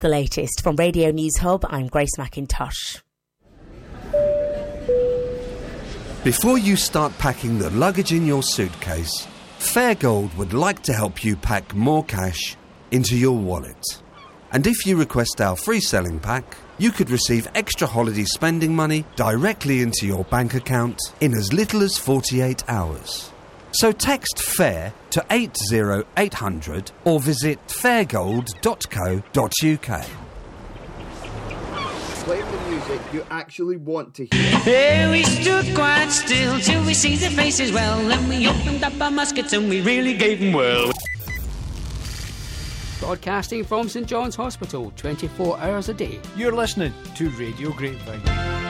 The latest from Radio News Hub, I'm Grace McIntosh. Before you start packing the luggage in your suitcase, Fairgold would like to help you pack more cash into your wallet. And if you request our free selling pack, you could receive extra holiday spending money directly into your bank account in as little as 48 hours. So text FAIR to 80800 or visit fairgold.co.uk. Play the music you actually want to hear. Hey, we stood quite still till we see their faces well. Then we opened up our muskets and we really gave them well. Broadcasting from St John's Hospital, 24 hours a day. You're listening to Radio Grapevine.